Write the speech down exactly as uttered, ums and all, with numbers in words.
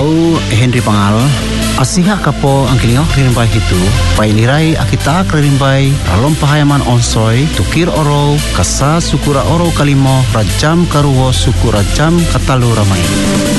Au Henry Pangal asiha kapo ang kilingok ririmbai hitu pai lirai akita ririmbai ralom pahayaman onsoi tukir oro kasa sukura oro kalimo rajam karuwo sukura jam katalu ramai.